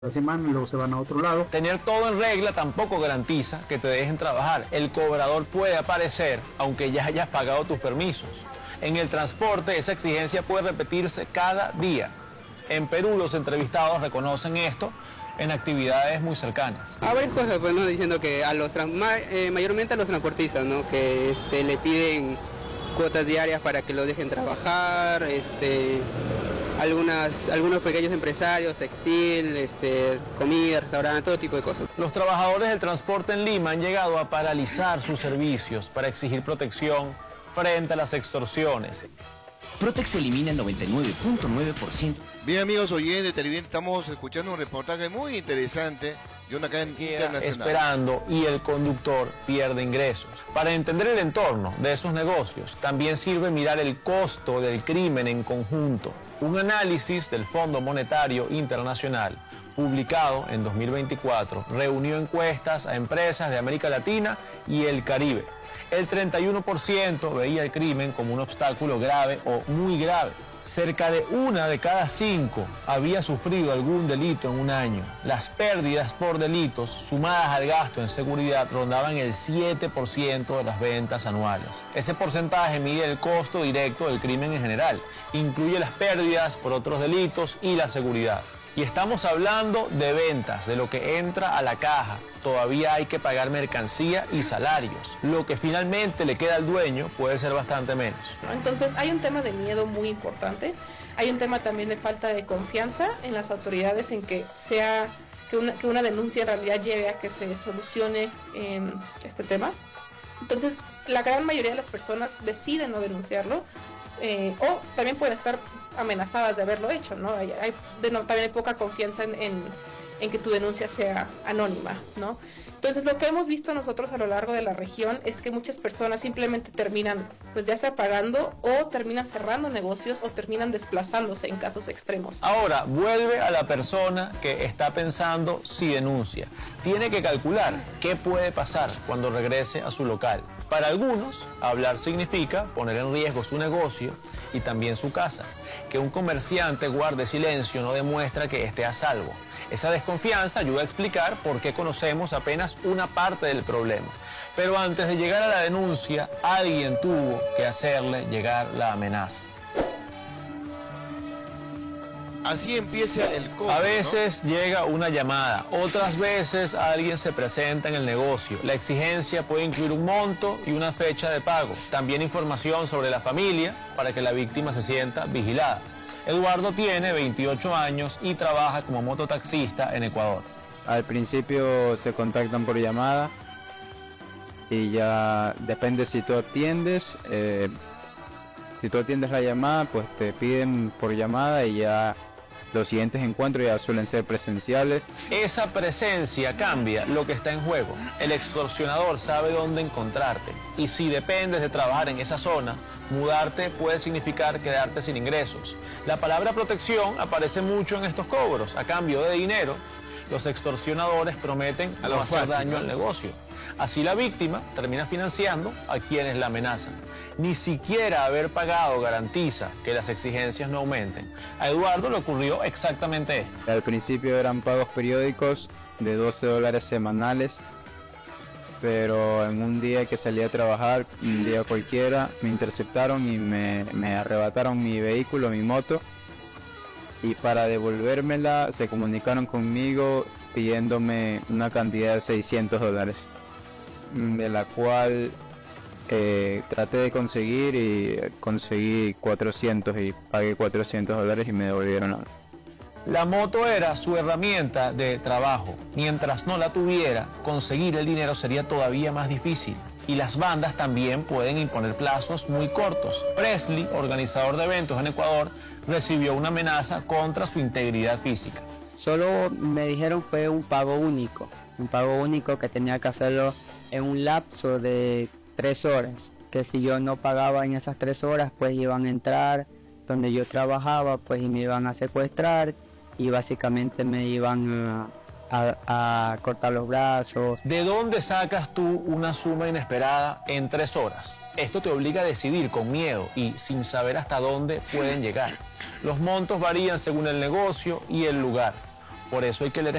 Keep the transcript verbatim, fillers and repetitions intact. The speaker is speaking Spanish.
la semana y luego se van a otro lado. Tener todo en regla tampoco garantiza que te dejen trabajar. El cobrador puede aparecer aunque ya hayas pagado tus permisos. En el transporte esa exigencia puede repetirse cada día. En Perú los entrevistados reconocen esto en actividades muy cercanas. Hay varias cosas, pues, ¿no? Diciendo que a los eh, mayormente a los transportistas, ¿no? Que este, le piden cuotas diarias para que los dejen trabajar, este, algunas, algunos pequeños empresarios, textil, este, comida, restaurante, todo tipo de cosas. Los trabajadores del transporte en Lima han llegado a paralizar sus servicios para exigir protección frente a las extorsiones. Protex elimina el noventa y nueve punto nueve por ciento. Bien, amigos oyentes, televidentes, estamos escuchando un reportaje muy interesante de una cadena internacional. Esperando y el conductor pierde ingresos. Para entender el entorno de esos negocios, también sirve mirar el costo del crimen en conjunto. Un análisis del Fondo Monetario Internacional, publicado en dos mil veinticuatro, reunió encuestas a empresas de América Latina y el Caribe. El treinta y uno por ciento veía el crimen como un obstáculo grave o muy grave. Cerca de una de cada cinco había sufrido algún delito en un año. Las pérdidas por delitos sumadas al gasto en seguridad rondaban el siete por ciento de las ventas anuales. Ese porcentaje mide el costo directo del crimen en general. Incluye las pérdidas por otros delitos y la seguridad. Y estamos hablando de ventas, de lo que entra a la caja. Todavía hay que pagar mercancía y salarios. Lo que finalmente le queda al dueño puede ser bastante menos. Entonces hay un tema de miedo muy importante. Hay un tema también de falta de confianza en las autoridades, en que sea que una, que una denuncia en realidad lleve a que se solucione eh, este tema. Entonces la gran mayoría de las personas deciden no denunciarlo. Eh, o también pueden estar amenazadas de haberlo hecho, ¿no? Hay, hay, de, no, también hay poca confianza en, en, en que tu denuncia sea anónima, ¿no? Entonces lo que hemos visto nosotros a lo largo de la región es que muchas personas simplemente terminan, pues ya sea pagando, o terminan cerrando negocios, o terminan desplazándose en casos extremos. Ahora, vuelve a la persona que está pensando si denuncia. Tiene que calcular qué puede pasar cuando regrese a su local. Para algunos, hablar significa poner en riesgo su negocio y también su casa. Que un comerciante guarde silencio no demuestra que esté a salvo. Esa desconfianza ayuda a explicar por qué conocemos apenas una parte del problema. Pero antes de llegar a la denuncia, alguien tuvo que hacerle llegar la amenaza. Así empieza el cobro, A veces, ¿no?, llega una llamada, otras veces alguien se presenta en el negocio. La exigencia puede incluir un monto y una fecha de pago. También información sobre la familia para que la víctima se sienta vigilada. Eduardo tiene veintiocho años y trabaja como mototaxista en Ecuador. Al principio se contactan por llamada y ya depende si tú atiendes. Eh, si tú atiendes la llamada, pues te piden por llamada y ya los siguientes encuentros ya suelen ser presenciales. Esa presencia cambia lo que está en juego. El extorsionador sabe dónde encontrarte y si dependes de trabajar en esa zona, mudarte puede significar quedarte sin ingresos. La palabra protección aparece mucho en estos cobros. A cambio de dinero, los extorsionadores prometen a no hacer fácil, daño ¿no? al negocio. Así la víctima termina financiando a quienes la amenazan. Ni siquiera haber pagado garantiza que las exigencias no aumenten. A Eduardo le ocurrió exactamente esto. Al principio eran pagos periódicos de doce dólares semanales, pero en un día que salí a trabajar, un día cualquiera, me interceptaron y me, me arrebataron mi vehículo, mi moto, y para devolvérmela se comunicaron conmigo pidiéndome una cantidad de seiscientos dólares, de la cual eh, traté de conseguir y conseguí cuatrocientos y pagué cuatrocientos dólares y me devolvieron la... La moto era su herramienta de trabajo. Mientras no la tuviera, conseguir el dinero sería todavía más difícil. Y las bandas también pueden imponer plazos muy cortos. Presley, organizador de eventos en Ecuador, recibió una amenaza contra su integridad física. Solo me dijeron fue un pago único, un pago único que tenía que hacerlo en un lapso de tres horas, que si yo no pagaba en esas tres horas, pues iban a entrar donde yo trabajaba, pues y me iban a secuestrar y básicamente me iban a, a, a cortar los brazos. ¿De dónde sacas tú una suma inesperada en tres horas? Esto te obliga a decidir con miedo y sin saber hasta dónde pueden llegar. Los montos varían según el negocio y el lugar. Por eso hay que leer